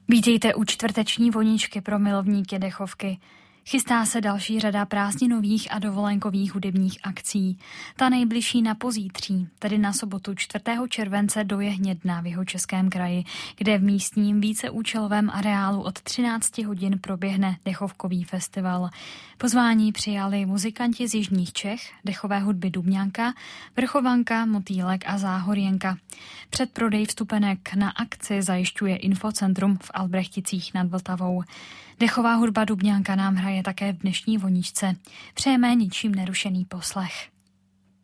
Vítejte u čtvrteční voničky pro milovníky dechovky. Chystá se další řada prázdninových a dovolenkových hudebních akcí. Ta nejbližší na pozítří, tedy na sobotu 4. července do Jehnědna v Jihočeském kraji, kde v místním víceúčelovém areálu od 13 hodin proběhne dechovkový festival. Pozvání přijali muzikanti z jižních Čech, dechové hudby Dubňanka, Vrchovanka, Motýlek a Záhorjenka. Předprodej vstupenek na akci zajišťuje Infocentrum v Albrechticích nad Vltavou. Dechová hudba Dubňanka nám hraje také v dnešní voničce. Přejeme ničím nerušený poslech.